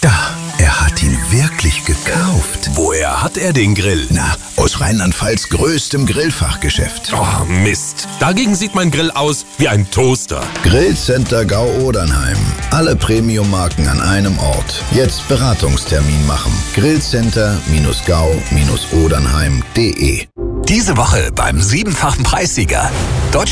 Er hat ihn wirklich gekauft. Woher hat er den Grill? Na, aus Rheinland-Pfalz größtem Grillfachgeschäft. Oh, Mist. Dagegen sieht mein Grill aus wie ein Toaster. Grillcenter Gau-Odernheim. Alle Premium-Marken an einem Ort. Jetzt Beratungstermin machen. Grillcenter-gau-odernheim.de. Diese Woche beim 7-fachen Preissieger.